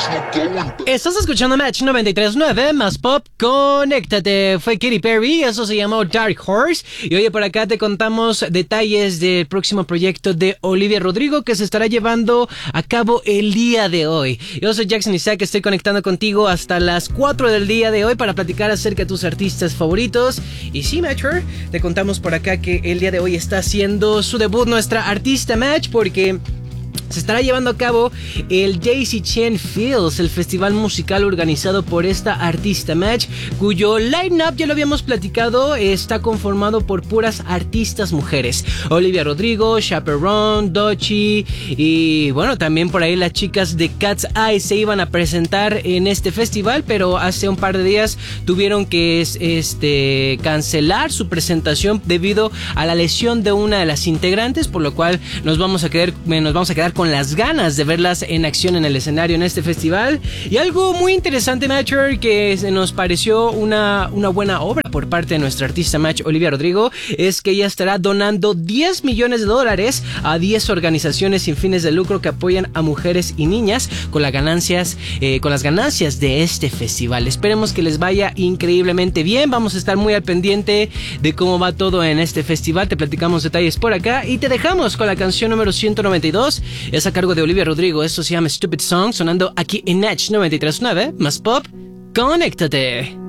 Estás escuchando Match 93.9 más pop, conéctate. Fue Katy Perry, eso se llamó Dark Horse. Y oye, por acá te contamos detalles del próximo proyecto de Olivia Rodrigo que se estará llevando a cabo el día de hoy. Yo soy Jackson Isaac, estoy conectando contigo hasta las 4 del día de hoy para platicar acerca de tus artistas favoritos. Y sí, Matcher, te contamos por acá que el día de hoy está haciendo su debut nuestra artista Match, porque se estará llevando a cabo el Daisy Chain Feels, el festival musical organizado por esta artista Match, cuyo line-up, ya lo habíamos platicado, está conformado por puras artistas mujeres. Olivia Rodrigo, Chaperone, Doechii y bueno, también por ahí las chicas de Cat's Eye se iban a presentar en este festival, pero hace un par de días tuvieron que cancelar su presentación debido a la lesión de una de las integrantes, por lo cual nos vamos a quedar con las ganas de verlas en acción en el escenario en este festival. Y algo muy interesante, Matcher, que nos pareció una buena obra por parte de nuestra artista Match, Olivia Rodrigo, es que ella estará donando $10 millones a 10 organizaciones sin fines de lucro que apoyan a mujeres y niñas con las ganancias de este festival. Esperemos que les vaya increíblemente bien. Vamos a estar muy al pendiente de cómo va todo en este festival. Te platicamos detalles por acá y te dejamos con la canción número 192. Es a cargo de Olivia Rodrigo. Esto se llama Stupid Song, sonando aquí en Match 93.9 más pop. Conéctate.